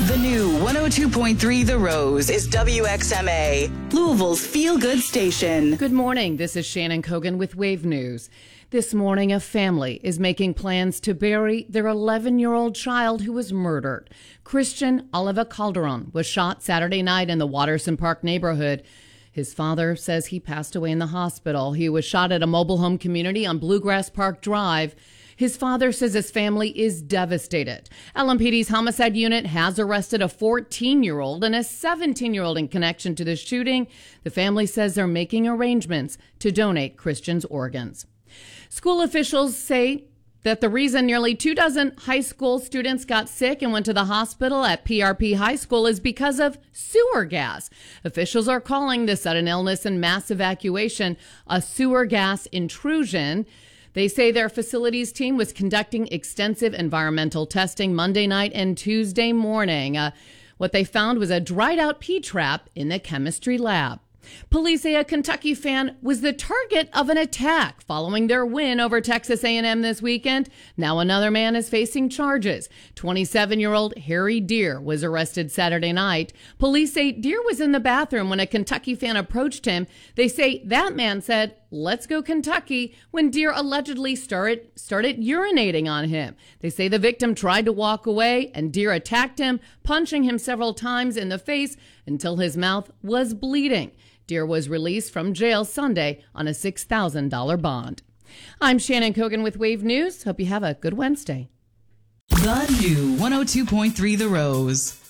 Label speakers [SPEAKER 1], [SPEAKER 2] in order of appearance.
[SPEAKER 1] The new 102.3 The Rose is WXMA, Louisville's feel-good station.
[SPEAKER 2] Good morning. This is Shannon Kogan with Wave News. This morning, a family is making plans to bury their 11-year-old child who was murdered. Christian Oliva Calderon was shot Saturday night in the Watterson Park neighborhood. His father says he passed away in the hospital. He was shot at a mobile home community on Bluegrass Park Drive. His father says his family is devastated. LMPD's homicide unit has arrested a 14-year-old and a 17-year-old in connection to the shooting. The family says they're making arrangements to donate Christian's organs. School officials say that the reason nearly 24 high school students got sick and went to the hospital at PRP High School is because of sewer gas. Officials are calling the sudden illness and mass evacuation a sewer gas intrusion. They say their facilities team was conducting extensive environmental testing Monday night and Tuesday morning. What they found was a dried out P-trap in the chemistry lab. Police say a Kentucky fan was the target of an attack following their win over Texas A&M this weekend. Now another man is facing charges. 27-year-old Harry Deer was arrested Saturday night. Police say Deer was in the bathroom when a Kentucky fan approached him. They say that man said, "Let's go Kentucky," when Deer allegedly started urinating on him. They say the victim tried to walk away and Deer attacked him, punching him several times in the face until his mouth was bleeding. Deer was released from jail Sunday on a $6,000 bond. I'm Shannon Kogan with Wave News. Hope you have a good Wednesday.
[SPEAKER 1] The new 102.3 The Rose.